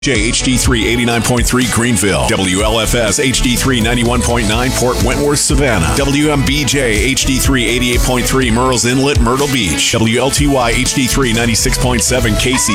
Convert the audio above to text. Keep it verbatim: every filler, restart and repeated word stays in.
J H D three eighty-nine point three Greenville, W L F S H D three ninety-one point nine Port Wentworth, Savannah, W M B J H D three eighty-eight point three Murrells Inlet, Myrtle Beach, W L T Y H D three ninety-six point seven Casey,